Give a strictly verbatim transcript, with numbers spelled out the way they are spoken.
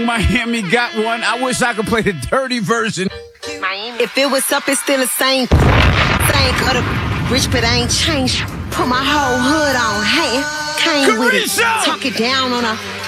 Young Miami got one. I wish I could play the dirty version. Miami. If it was up, it's still the same. Same color. Rich, but I ain't changed. Put my whole hood on. Hey, came with it. Talk it down on a